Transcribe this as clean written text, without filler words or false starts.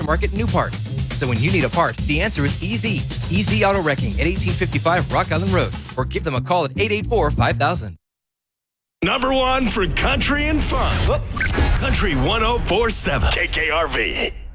Market, Newport. So when you need a part, the answer is easy. Easy Auto Wrecking at 1855 Rock Island Road. Or give them a call at 884-5000. Number one for country and fun. Country 104.7 KKRV.